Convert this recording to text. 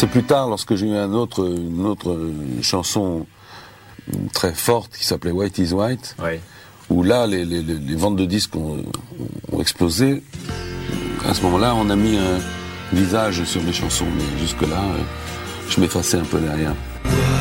C'est plus tard, lorsque j'ai eu une autre chanson très forte qui s'appelait White is White, où là, les ventes de disques ont explosé. À ce moment-là, on a mis un visage sur les chansons, mais jusque-là, je m'effaçais un peu derrière.